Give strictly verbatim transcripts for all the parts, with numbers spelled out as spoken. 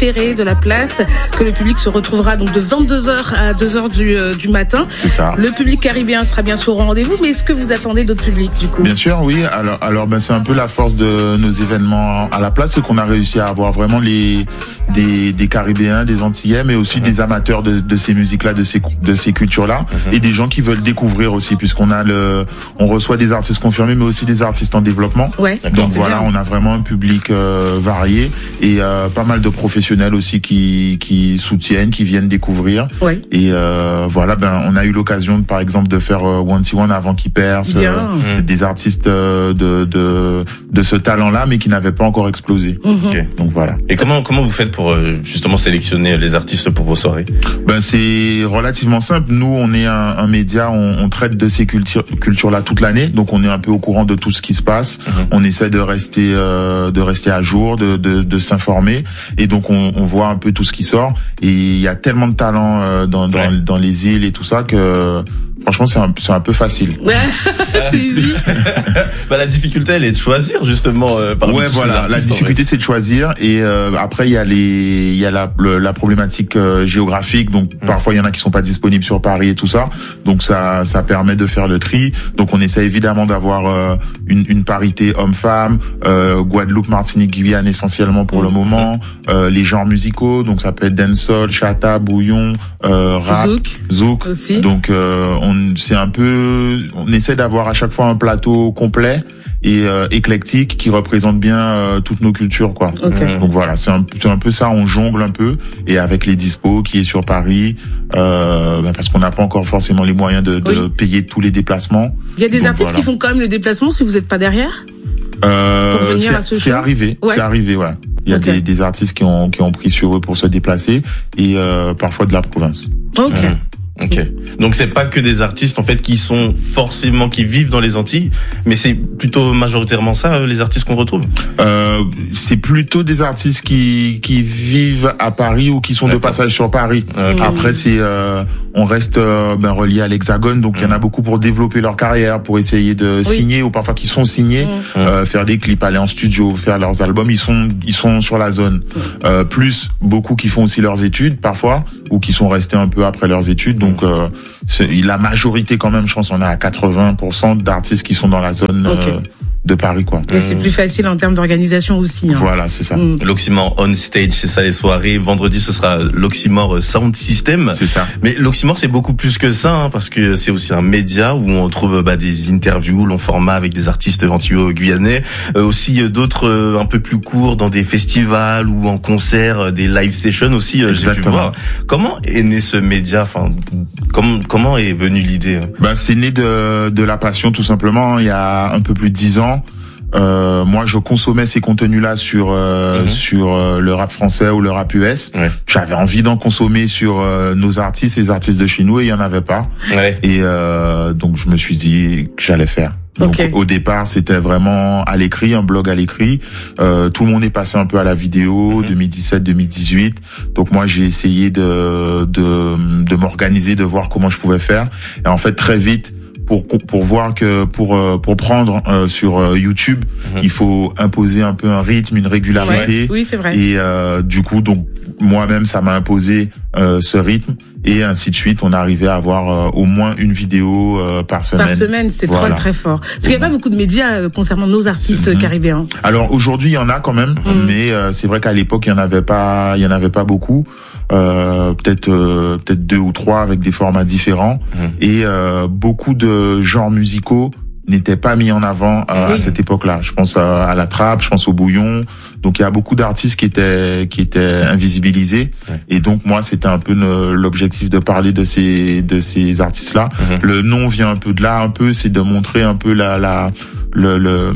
ferré de la place, que le public se retrouvera donc de vingt-deux heures à deux heures du, euh, du matin. C'est ça. Le public caribéen sera bien sûr au rendez-vous, mais est-ce que vous attendez d'autres publics du coup? Bien sûr, oui. Alors, alors ben, c'est un peu la force de nos événements à la place, c'est qu'on a réussi à avoir vraiment les des, des Caribéens, des Antillais, mais aussi mmh. des amateurs de, de ces musiques-là, de ces de ces cultures-là, mmh. et des gens qui veulent découvrir aussi, puisqu'on a le, on reçoit des artistes confirmés, mais aussi des artistes en développement. Ouais. Donc voilà, bien. On a vraiment un public euh, varié et euh, pas mal de professionnels aussi qui qui soutiennent, qui viennent découvrir. Ouais. Et euh, voilà, ben on a eu l'occasion, par exemple, de faire euh, One T One avant qu'il perce, euh, mmh. des artistes euh, de de de ce talent-là, mais qui n'avaient pas encore explosé. Mmh. Okay. Donc voilà. Et comment comment vous faites pour euh, justement sélectionner les artistes pour vos soirées? Ben c'est relativement simple. Nous, on est un, un média, on, on traite de ces cultures cultures-là toute l'année, donc on est un peu au courant de tout ce qui se passe. Mmh. On essaie de rester euh, de rester à jour, de de, de s'informer, et donc on, on voit un peu tout ce qui sort. Et il y a tellement de talent euh, dans dans, ouais. dans les îles et tout ça que franchement, c'est un, c'est un peu facile. Ouais, c'est easy. Bah, la difficulté, elle est de choisir, justement, euh, parmi ouais, tous voilà. ces artistes, La difficulté, c'est de choisir. Et, euh, après, il y a les, il y a la, le, la problématique euh, géographique. Donc, mmh. parfois, il y en a qui sont pas disponibles sur Paris et tout ça. Donc, ça, ça permet de faire le tri. Donc, on essaie évidemment d'avoir, euh, une, une parité homme-femme, euh, Guadeloupe, Martinique, Guyane, essentiellement pour mmh. le moment, euh, les genres musicaux. Donc, ça peut être dancehall, chata, bouillon, euh, rap, zouk. Zouk. Aussi. Donc, euh, on c'est un peu, on essaie d'avoir à chaque fois un plateau complet et euh, éclectique qui représente bien euh, toutes nos cultures, quoi. Okay. Donc voilà, c'est un, c'est un peu ça, on jongle un peu, et avec les dispos qui est sur Paris, euh, ben parce qu'on n'a pas encore forcément les moyens de, de oui. payer tous les déplacements. Il y a des Donc artistes voilà. qui font quand même le déplacement si vous n'êtes pas derrière. Euh, pour venir c'est, à ce c'est show. arrivé, ouais. c'est arrivé, ouais. Il y a okay. des, des artistes qui ont qui ont pris sur eux pour se déplacer et euh, parfois de la province. Ok. Mmh. Ok. Donc c'est pas que des artistes en fait qui sont forcément qui vivent dans les Antilles, mais c'est plutôt majoritairement ça les artistes qu'on retrouve. Euh, c'est plutôt des artistes qui qui vivent à Paris ou qui sont D'accord. de passage sur Paris. Okay. Après c'est euh, on reste euh, ben relié à l'Hexagone, donc il mmh. y en a beaucoup pour développer leur carrière, pour essayer de oui. signer ou parfois qui sont signés, mmh. euh, faire des clips, aller en studio, faire leurs albums. Ils sont ils sont sur la zone. Mmh. Euh, plus beaucoup qui font aussi leurs études parfois ou qui sont restés un peu après leurs études. Donc Donc euh, c'est, la majorité quand même, je pense, on a à quatre-vingts pour cent d'artistes qui sont dans la zone okay. euh, de Paris, quoi. Et mmh. c'est plus facile en termes d'organisation aussi. Hein. Voilà, c'est ça. Mmh. L'Oxymore on stage, c'est ça les soirées. Vendredi, ce sera l'Oxymore Sound System. C'est ça. Mais l'Oxymore, c'est beaucoup plus que ça, hein, parce que c'est aussi un média où on trouve bah, des interviews, long format avec des artistes antilo-guyanais, euh, aussi euh, d'autres euh, un peu plus courts dans des festivals ou en concert, euh, des live sessions aussi. Euh, j'ai pu voir. Comment est né ce média? Enfin, comment comment est venue l'idée? Ben, c'est né de de la passion, tout simplement. Il y a un peu plus de dix ans. Euh, moi, je consommais ces contenus-là sur euh, mmh. sur euh, le rap français ou le rap U S. Ouais. J'avais envie d'en consommer sur euh, nos artistes, les artistes de chez nous, et il y en avait pas. Ouais. Et euh, donc, je me suis dit que j'allais faire. Donc, okay. au départ, c'était vraiment à l'écrit, un blog à l'écrit. Euh, tout le monde est passé un peu à la vidéo, mmh. deux mille dix-sept, deux mille dix-huit. Donc, moi, j'ai essayé de de de m'organiser, de voir comment je pouvais faire. Et en fait, très vite, pour pour voir que pour pour prendre euh, sur euh, YouTube, mmh. il faut imposer un peu un rythme, une régularité. Ouais. Oui, c'est vrai. Et euh, du coup, donc moi-même, ça m'a imposé euh, ce rythme. Et ainsi de suite, on arrivait à avoir euh, au moins une vidéo euh, par semaine. Par semaine, c'est voilà. très très fort. Parce qu'il n'y a pas beaucoup de médias euh, concernant nos artistes mmh. caribéens. Alors aujourd'hui, il y en a quand même, mmh. mais euh, c'est vrai qu'à l'époque, il y en avait pas, il y en avait pas beaucoup. Euh, peut-être euh, peut-être deux ou trois avec des formats différents mmh. et euh, beaucoup de genres musicaux n'étaient pas mis en avant euh, oui. à cette époque-là. Je pense à, à la trappe, je pense au bouillon. Donc il y a beaucoup d'artistes qui étaient qui étaient invisibilisés. Ouais. Et donc moi c'était un peu ne, l'objectif de parler de ces de ces artistes-là. Mm-hmm. Le nom vient un peu de là, un peu c'est de montrer un peu la la le, le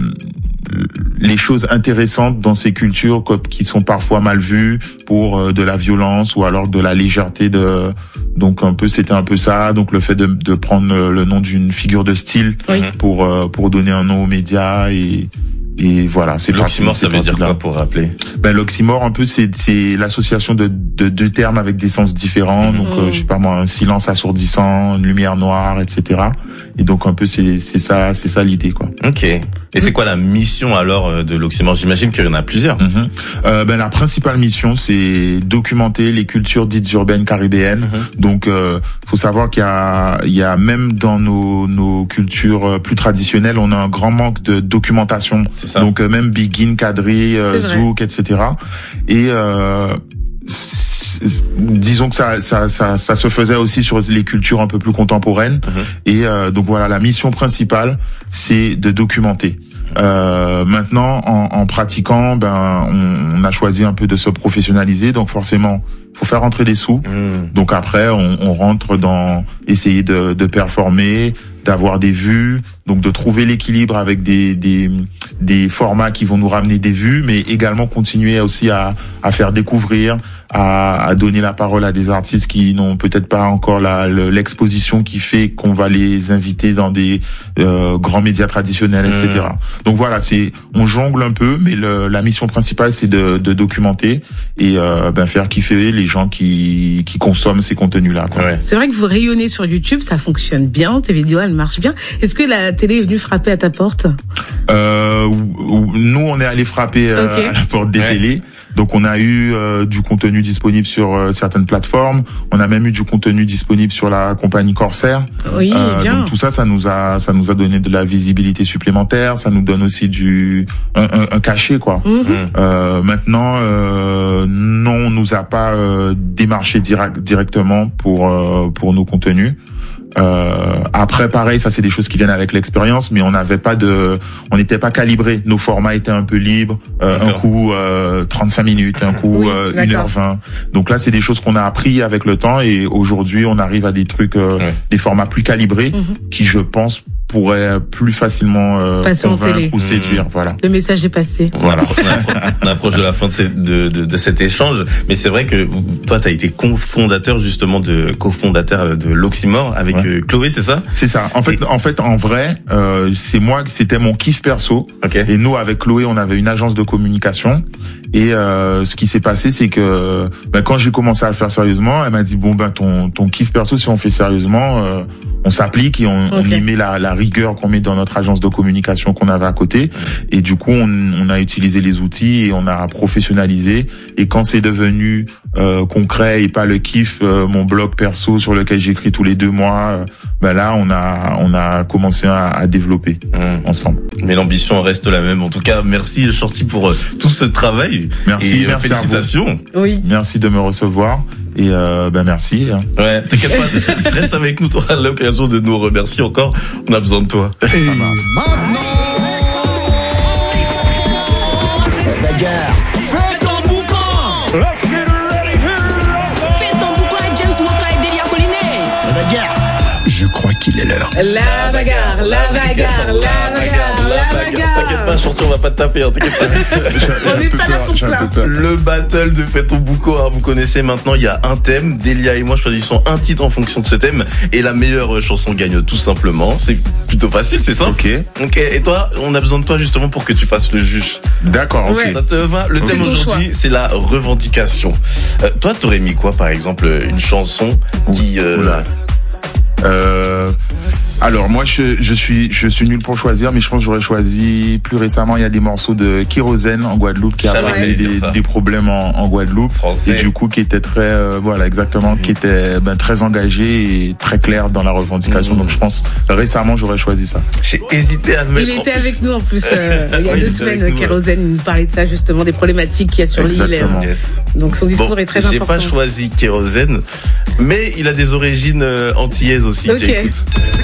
les choses intéressantes dans ces cultures qui sont parfois mal vues pour euh, de la violence ou alors de la légèreté de donc un peu c'était un peu ça donc le fait de de prendre le nom d'une figure de style oui. pour euh, pour donner un nom aux médias et et voilà, c'est l'oxymore, ça veut dire quoi pour rappeler? Ben l'oxymore un peu c'est c'est l'association de de deux termes avec des sens différents. Mmh. Donc euh, je sais pas moi, un silence assourdissant, une lumière noire, et cetera. Et donc un peu c'est c'est ça c'est ça l'idée quoi. Ok. Et c'est quoi la mission alors de l'Oxymore? J'imagine qu'il y en a plusieurs. Mm-hmm. Euh, ben la principale mission, c'est documenter les cultures dites urbaines caribéennes. Mm-hmm. Donc, euh, faut savoir qu'il y a, il y a même dans nos nos cultures plus traditionnelles, on a un grand manque de documentation. C'est ça. Donc, euh, même Begin, Kadri, euh, Zouk, et cetera. Et euh, disons que ça, ça, ça, ça se faisait aussi sur les cultures un peu plus contemporaines. Mm-hmm. Et euh, donc voilà, la mission principale, c'est de documenter. Euh, maintenant, en, en pratiquant, ben, on, on a choisi un peu de se professionnaliser, donc forcément, faut faire rentrer des sous. Mmh. Donc après, on, on rentre dans essayer de, de performer, d'avoir des vues, donc de trouver l'équilibre avec des, des des formats qui vont nous ramener des vues, mais également continuer aussi à à faire découvrir, à, à donner la parole à des artistes qui n'ont peut-être pas encore la l'exposition qui fait qu'on va les inviter dans des euh, grands médias traditionnels, et cetera. Mmh. Donc voilà, c'est on jongle un peu, mais le, la mission principale c'est de, de documenter et euh, ben faire kiffer les gens qui qui consomment ces contenus-là. Quoi. Ouais. C'est vrai que vous rayonnez sur YouTube, ça fonctionne bien, tes vidéos elles marchent bien. Est-ce que la télé est venue frapper à ta porte? Euh, nous, on est allé frapper euh, okay. à la porte des ouais. télés. Donc, on a eu euh, du contenu disponible sur euh, certaines plateformes. On a même eu du contenu disponible sur la compagnie Corsair. Oui, euh, bien. Donc tout ça, ça nous a, ça nous a donné de la visibilité supplémentaire. Ça nous donne aussi du un, un, un cachet, quoi. Mm-hmm. Euh, maintenant, euh, non, on nous a pas euh, démarché direct, directement pour euh, pour nos contenus. Euh, après, pareil, ça c'est des choses qui viennent avec l'expérience, mais on n'avait pas de, on n'était pas calibré. Nos formats étaient un peu libres. Euh, un coup euh, trente-cinq minutes, un coup oui, euh, une heure vingt. Donc là, c'est des choses qu'on a appris avec le temps et aujourd'hui, on arrive à des trucs, euh, ouais. des formats plus calibrés, mm-hmm. qui, je pense, pourrait plus facilement euh, passer en télé ou séduire. Mmh. Voilà. Le message est passé. Voilà. On approche de la fin de, ces, de, de, de cet échange, mais c'est vrai que toi, tu as été cofondateur justement de cofondateur de l'Oxymore avec ouais. Chloé, c'est ça? C'est ça. En fait, Et... en fait, en vrai, euh, c'est moi, c'était mon kiff perso. Okay. Et nous, avec Chloé, on avait une agence de communication. Et euh, ce qui s'est passé, c'est que ben, quand j'ai commencé à le faire sérieusement, elle m'a dit bon ben ton ton kiff perso, si on fait sérieusement, euh, on s'applique et on, okay. on y met la, la rigueur qu'on met dans notre agence de communication qu'on avait à côté. Et du coup, on, on a utilisé les outils et on a professionnalisé. Et quand c'est devenu euh, concret et pas le kiff, euh, mon blog perso sur lequel j'écris tous les deux mois, euh, ben là, on a on a commencé à, à développer mmh. ensemble. Mais l'ambition reste la même. En tout cas, merci Shorty pour euh, tout ce travail. Merci, et, merci félicitations. Oui. Merci de me recevoir. Et euh, ben merci. Hein. Ouais, t'inquiète pas, reste avec nous, tu auras l'occasion de nous remercier encore. On a besoin de toi. Et maintenant, c'est la guerre. Fais ton boucan. Let's get ready to rock. Fais ton boucan, James Walker et Delia Collinet. La guerre. Je crois qu'il est l'heure. La bagarre, la bagarre, la bagarre, la bagarre. T'inquiète pas, chanson, on va pas te taper, hein, t'inquiète pas. On n'est pas là pour ça. Le battle de Fais ton boucan, hein, vous connaissez maintenant, il y a un thème. Delia et moi choisissons un titre en fonction de ce thème. Et la meilleure chanson gagne tout simplement. C'est plutôt facile, c'est ça? Ok. Ok, et toi, on a besoin de toi justement pour que tu fasses le juge. D'accord, ok. Ouais. Ça te va? Le okay. thème aujourd'hui, c'est la revendication. Euh, toi, t'aurais mis quoi, par exemple, une chanson qui... Euh, Oula. Euh, alors moi je, je suis je suis nul pour choisir, mais je pense que j'aurais choisi plus récemment, il y a des morceaux de Kérosène en Guadeloupe qui a réglé des, des problèmes en, en Guadeloupe. Français. Et du coup qui était très euh, voilà exactement mmh. qui était ben, très engagé et très clair dans la revendication. Mmh. Donc je pense récemment j'aurais choisi ça. J'ai hésité à le mettre. Il était avec nous en plus euh, il y a oui, deux semaines. Kérosène nous parlait de ça justement, des problématiques qu'il y a sur l'île. Euh, yes. Donc son discours bon, est très j'ai important. J'ai pas choisi Kérosène, mais il a des origines euh, antillaises aussi. Okay. Écoute.